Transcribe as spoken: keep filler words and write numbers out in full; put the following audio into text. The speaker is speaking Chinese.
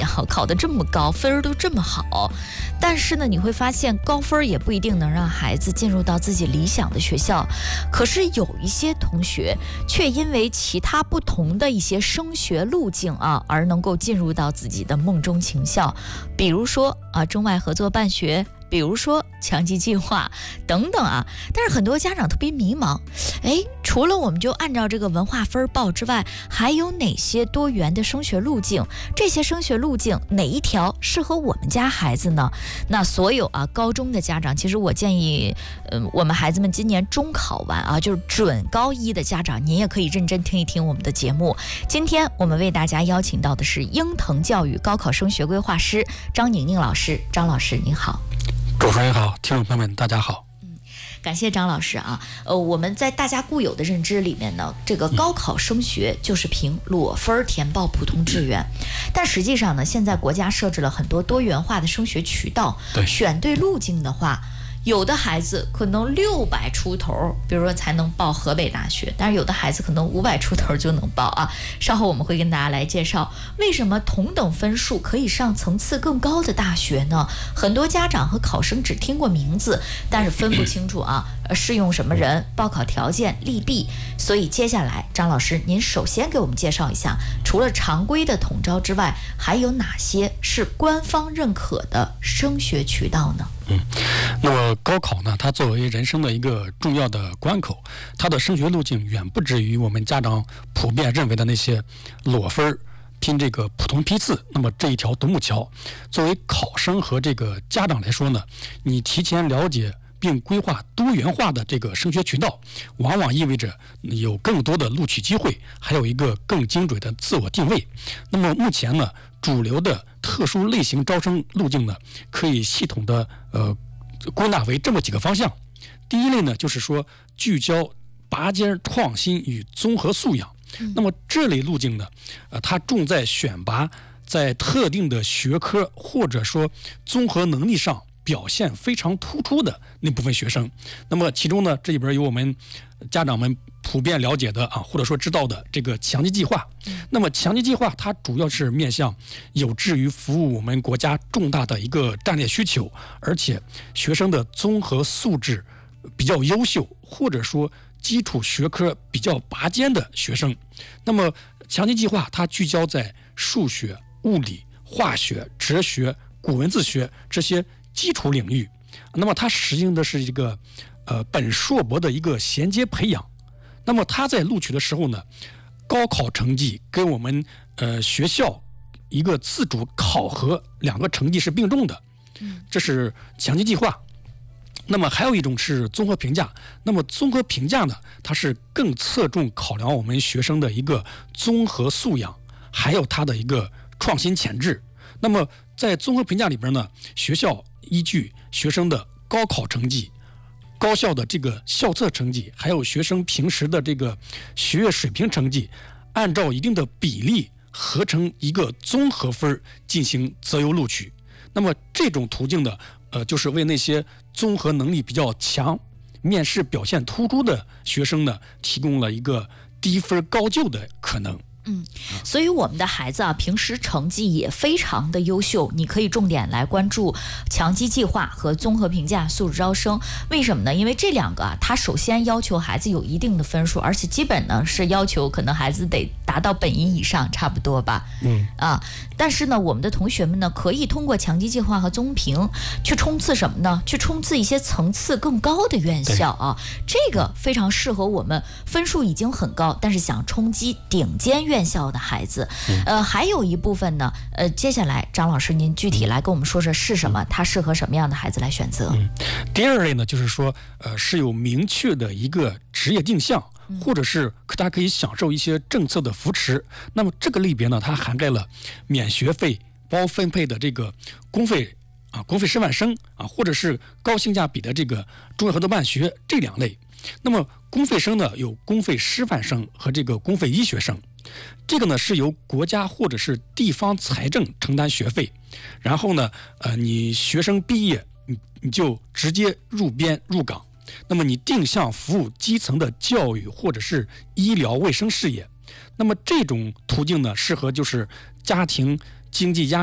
啊，考得这么高，分儿都这么好，但是呢，你会发现高分也不一定能让孩子进入到自己理想的学校。可是有一些同学却因为其他不同的一些升学路径啊，而能够进入到自己的梦中情校，比如说啊，中外合作办学。比如说强基计划等等啊，但是很多家长特别迷茫，哎，除了我们就按照这个文化分报之外，还有哪些多元的升学路径？这些升学路径哪一条适合我们家孩子呢？那所有啊高中的家长，其实我建议，嗯、呃，我们孩子们今年中考完啊，就是准高一的家长，您也可以认真听一听我们的节目。今天我们为大家邀请到的是鹰腾教育高考升学规划师张宁宁老师，张老师您好。 主持人好，听众朋友们大家好。 嗯，感谢张老师啊。呃，我们在大家固有的认知里面呢，这个高考升学就是凭裸分填报普通志愿，但实际上呢，现在国家设置了很多多元化的升学渠道， 对， 选对路径的话。有的孩子可能六百出头，比如说才能报河北大学，但是有的孩子可能五百出头就能报啊。稍后我们会跟大家来介绍，为什么同等分数可以上层次更高的大学呢？很多家长和考生只听过名字，但是分不清楚啊，适用什么人、报考条件、利弊。所以接下来，张老师，您首先给我们介绍一下，除了常规的统招之外，还有哪些是官方认可的升学渠道呢？ 嗯，那么高考呢，它作为人生的一个重要的关口，它的升学路径远不止于我们家长普遍认为的那些裸分拼这个普通批次，那么这一条独木桥。作为考生和这个家长来说呢，你提前了解并规划多元化的这个升学渠道，往往意味着有更多的录取机会，还有一个更精准的自我定位。那么目前呢，主流的特殊类型招生路径呢，可以系统的呃归纳为这么几个方向。第一类呢，就是说聚焦拔尖创新与综合素养。那么这类路径呢，呃，它重在选拔在特定的学科或者说综合能力上表现非常突出的那部分学生。那么其中呢，这里边有我们家长们普遍了解的啊，或者说知道的这个强基计划。那么强基计划它主要是面向有志于服务我们国家重大的一个战略需求，而且学生的综合素质比较优秀，或者说基础学科比较拔尖的学生。那么强基计划它聚焦在数学、物理、化学、哲学、古文字学这些基础领域。那么它实行的是一个呃本硕博的一个衔接培养。那么它在录取的时候呢，高考成绩跟我们呃学校一个自主考核两个成绩是并重的，这是强基计划。那么还有一种是综合评价。那么综合评价呢，它是更侧重考量我们学生的一个综合素养，还有它的一个创新潜质。那么在综合评价里边呢，学校依据学生的高考成绩、高校的这个校测成绩，还有学生平时的这个学业水平成绩，按照一定的比例合成一个综合分进行择优录取。那么这种途径呢，呃，就是为那些综合能力比较强、面试表现突出的学生呢，提供了一个低分高就的可能。 嗯，所以我们的孩子啊，平时成绩也非常的优秀，你可以重点来关注强基计划和综合评价素质招生。为什么呢？因为这两个啊，它首先要求孩子有一定的分数，而且基本呢是要求可能孩子得达到本一以上，差不多吧。 嗯啊，但是呢，我们的同学们呢，可以通过强基计划和综评去冲刺什么呢？去冲刺一些层次更高的院校啊，这个非常适合我们分数已经很高，但是想冲击顶尖院校的孩子。呃，还有一部分呢，呃，接下来张老师您具体来跟我们说说是什么，它适合什么样的孩子来选择？ 嗯，第二类呢，就是说，呃，是有明确的一个职业定向，或者是他可以享受一些政策的扶持。那么这个类别呢，它涵盖了免学费、包分配的这个公费啊、公费师范生啊，或者是高性价比的这个中外合作办学这两类。那么公费生呢，有公费师范生和这个公费医学生。这个呢是由国家或者是地方财政承担学费，然后呢，呃，你学生毕业，你你就直接入编入岗。那么你定向服务基层的教育或者是医疗卫生事业。那么这种途径呢，适合就是家庭经济压